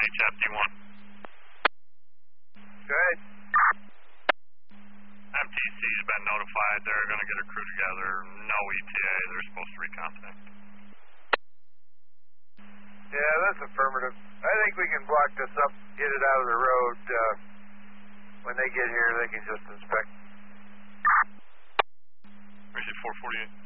HFD1. Good. MTC's been notified. They're going to get a crew together. No ETA. They're supposed to recontact. Yeah, that's affirmative. I think we can block this up, get it out of the road. When they get here, they can just inspect. Where's it, 448?